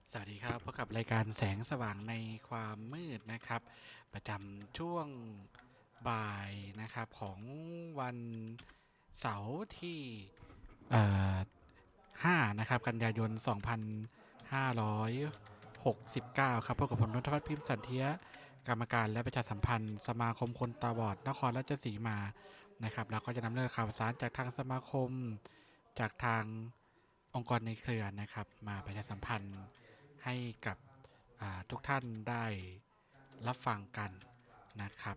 สวัสดีครับพบกับรายการแสงสว่างในความมืดนะครับประจำช่วงบ่ายนะครับของวันเสาร์ที่เอ่อ5นะครับกันยายน2569ครับพบกับผมนนทวัฒน์พิมพ์สันเทียกรรมการและประชาสัมพันธ์สมาคมคนตาบอดนครราชสีมานะครับแล้วก็จะนำเรื่องข่าวสารจากทางสมาคมจากทางองค์กรในเครือนะครับมาประชาสัมพันธ์ให้กับทุกท่านได้รับฟังกันนะครับ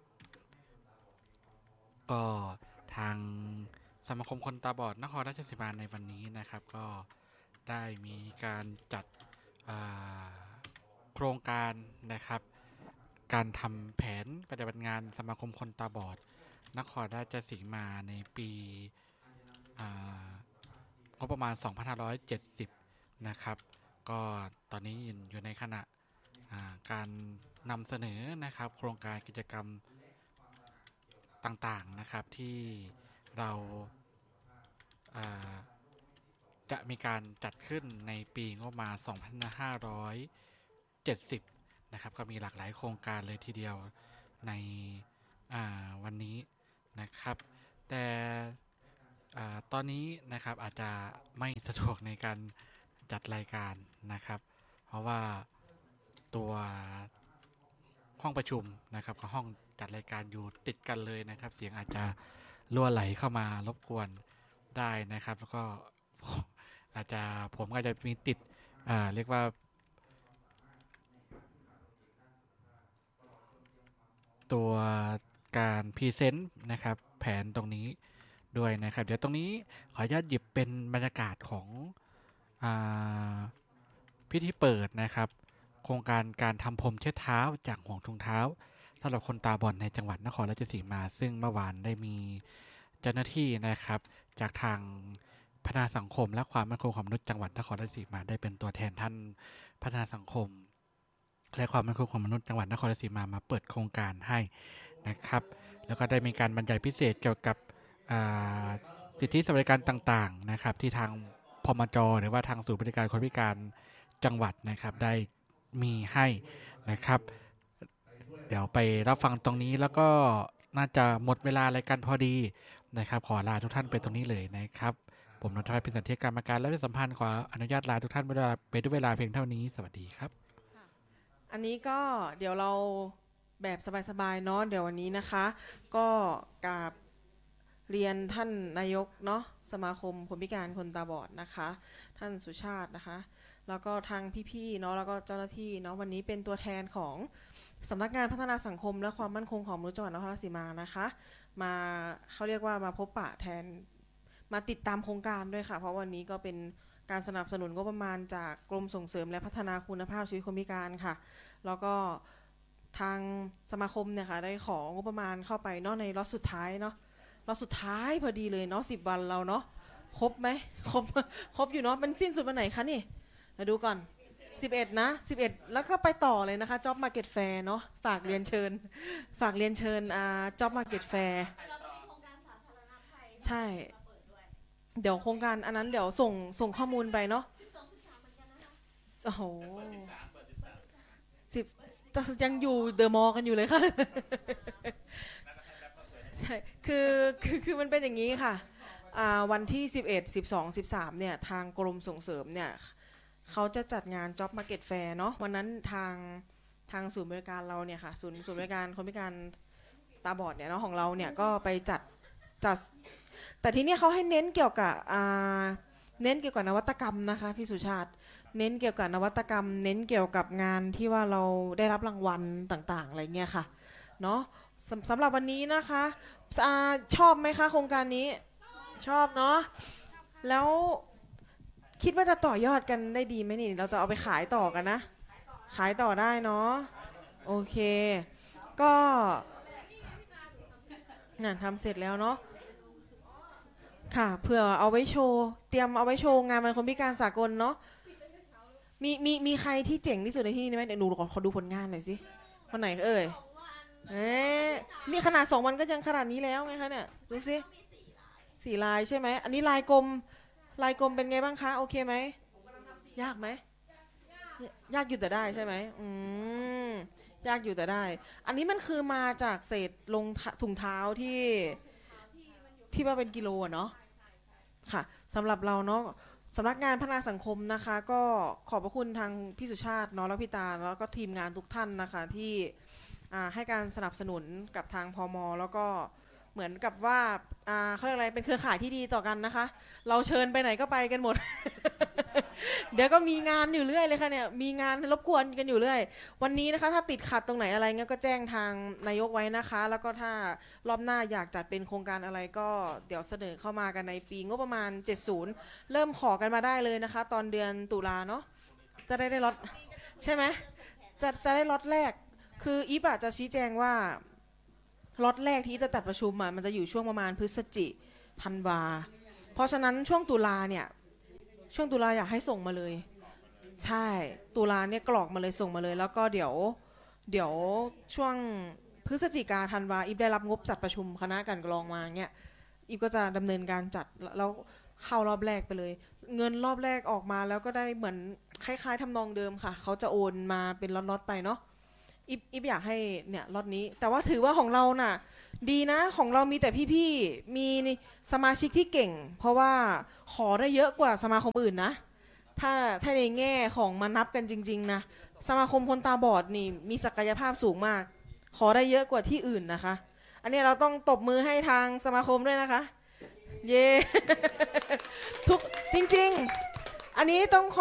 ก็ทางสมาคมคนตาบอดนครราชสีมาในวันนี้นะครับก็ได้มีการจัดโครงการนะครับการทำแผนปฏิบัติงานสมาคมคนตาบอดนครราชสีมาในปีงบประมาณ 2570 นะครับก็ตอนนี้อยู่ในขณะการนำเสนอนะครับโครงการกิจกรรมต่างๆนะครับที่เราจะมีการจัดขึ้นในปีงบประมาณ 2570 นะครับก็มีหลากหลายโครงการเลยทีเดียวในวันนี้นะครับแต่ตอนนี้นะครับอาจจะไม่สะดวกในการจัดรายการนะครับเพราะว่าตัวห้องประชุมนะครับกับห้องจัดรายการอยู่ติดกันเลยนะครับเสียงอาจจะรั่วไหลเข้ามารบกวนได้นะครับแล้วก็อาจจะผมอาจจะมีติดเรียกว่าตัวการพรีเซนต์นะครับแผนตรงนี้ด้วยนะครับเดี๋ยวตรงนี้ขออนุญาตหยิบเป็นบรรยากาศของพิธีเปิดนะครับโครงการการทำพรมเช็ดเท้าจากห่วงถุงเท้าสำหรับคนตาบอดในจังหวัดนครราชสีมาซึ่งเมื่อวานได้มีเจ้าหน้าที่นะครับจากทางพัฒนาสังคมและความมั่นคงของมนุษย์จังหวัดนครราชสีมาได้เป็นตัวแทนท่านพัฒนาสังคมและความมั่นคงของมนุษย์จังหวัดนครราชสีมาเปิดโครงการให้นะครับแล้วก็ได้มีการบรรยายพิเศษเกี่ยวกับสิทธิสวัสดิการต่างๆนะครับที่ทางพมจ.หรือว่าทางศูนย์บริการคนพิการจังหวัดนะครับได้มีให้นะครับเดี๋ยวไปรับฟังตรงนี้แล้วก็น่าจะหมดเวลารายการพอดีนะครับขอลาทุกท่านไปตรงนี้เลยนะครับผมนนทวัฒน์พิสันเทียกรรมการและสัมพันธ์ขออนุญาตลาทุกท่านไปด้วยเวลาเพียงเท่านี้สวัสดีครับอันนี้ก็เดี๋ยวเราแบบสบายๆเนาะเดี๋ยววันนี้นะคะก็กราบเรียนท่านนายกเนาะสมาคมคนพิการคนตาบอดนะคะท่านสุชาตินะคะแล้วก็ทางพี่ๆเนาะแล้วก็เจ้าหน้าที่เนาะวันนี้เป็นตัวแทนของสำนักงานพัฒนาสังคมและความมั่นคงของมนุษย์จังหวัดนครราชสีมานะคะมาเขาเรียกว่ามาพบปะแทนมาติดตามโครงการด้วยค่ะเพราะวันนี้ก็เป็นการสนับสนุนงบประมาณจากกรมส่งเสริมและพัฒนาคุณภาพชีวิตคนพิการค่ะแล้วก็ทางสมาคมเนี่ยค่ะได้ของงบประมาณเข้าไปเนาะในล็อตสุดท้ายเนาะล็อตสุดท้ายพอดีเลยเนาะ10 วันเราเนาะครบไหมครบอยู่เนาะมันสิ้นสุดวันไหนคะนี่มาดูก่อน11นะ11แล้วก็ไปต่อเลยนะคะ Job Market Fair เนาะฝากเรียนเชิญJob Market Fair ใช่เดี๋ยวโครงการอันนั้นเดี๋ยวส่งข้อมูลไปเนาะโอ้โห10ยังอยู่เดอะมอลล์กันอยู่เลยค่ะใช่คือมันเป็นอย่างนี้ค่ะวันที่11 12 13เนี่ยทางกรมส่งเสริมเนี่ยเขาจะจัดงาน Job Market Fair เนาะวันนั้นทางศูนย์บริการเราเนี่ยค่ะศูนย์บริการคนพิการตาบอดเนี่ยเนาะของเราเนี่ยก็ไปจัดแต่ทีนี้เขาให้เน้นเกี่ยวกับนวัตกรรมนะคะพี่สุชาติเน้นเกี่ยวกับนวัตกรรมเน้นเกี่ยวกับงานที่ว่าเราได้รับรางวัลต่างๆอะไรเงี้ยค่ะเนาะสำหรับวันนี้นะคะชอบไหมคะโครงการนี้ชอบเนาะแล้วคิดว่าจะต่อยอดกันได้ดีไหมนี่เราจะเอาไปขายต่อกันนะขายต่อได้เนาะโอเคก็นั่นทำเสร็จแล้วเนาะค่ะเผื่อเอาไว้โชว์เตรียมเอาไว้โชว์งานวันคนพิการสากลเนาะมีใครที่เจ๋งที่สุดในที่นี้ไหมเดี๋ยวหนูขอดูผลงานหน่อยสิคนไหนเอ่ยนี่ขนาด2 วันก็ยังขนาดนี้แล้วไงคะเนี่ยดูสิ4 ลายใช่ไหมอันนี้ลายกลมเป็นไงบ้างคะโอเคไหมยากไหมยากอยู่แต่ได้ใช่ไหมยากอยู่แต่ได้ อันนี้มันคือมาจากเศษลงถุงเท้าที่ว่าเป็นกิโลอะเนาะค่ะสำหรับเราเนาะสำนักงานพัฒนาสังคมนะคะ ก็ขอบพระคุณทางพี่สุชาติเนาะแล้วพี่ตาแล้วก็ทีมงานทุกท่านนะคะที่ให้การสนับสนุนกับทางพมแล้วก็เหมือนกับว่าเขาเรียกอะไรเป็นเครือข่ายที่ดีต่อกันนะคะ เราเชิญไปไหนก็ไปกันหมด เดี๋ยวก็มีงานอยู่เรื่อยเลยค่ะเนี่ยมีงานรบกวนกันอยู่เรื่อยวันนี้นะคะถ้าติดขัดตรงไหนอะไรเงี้ยก็แจ้งทางนายกไว้นะคะ แล้วก็ถ้ารอบหน้าอยากจัดเป็นโครงการอะไรก็เดี๋ยวเสนอเข้ามากันในปีงบประมาณ70เริ่มขอกันมาได้เลยนะคะ ตอนเดือนตุลาเนาะจะได้ล็อตใช่ไหมจะได้ล็อตแรกคืออีฟจะชี้แจงว่าล็อตแรกที่จะจัดประชุมมันจะอยู่ช่วงประมาณพฤศจิกายนธันวาเพราะฉะนั้นช่วงตุลาเนี่ยช่วงตุลาอยากให้ส่งมาเลยใช่ตุลาเนี่ยกรอกมาเลยส่งมาเลยแล้วก็เดี๋ยวช่วงพฤศจิกาธันวาอีฟได้รับงบจัดประชุมคณะกลั่นกรองมาเนี่ยอีฟก็จะดำเนินการจัดแล้วเข้ารอบแรกไปเลยเงินรอบแรกออกมาแล้วก็ได้เหมือนคล้ายๆทำนองเดิมค่ะเขาจะโอนมาเป็นล็อตๆไปเนาะอีฟอยากให้เนี่ยล็อตนี้แต่ว่าถือว่าของเราน่ะดีนะของเรามีแต่พี่ๆมีสมาชิกที่เก่งเพราะว่าขอได้เยอะกว่าสมาคมอื่นนะถ้าในแง่ของมานับกันจริงๆนะสมาคมคนตาบอดนี่มีศักยภาพสูงมากขอได้เยอะกว่าที่อื่นนะคะอันนี้เราต้องตบมือให้ทางสมาคมด้วยนะคะเย่ ทุกจริงๆอันนี้ต้องขอ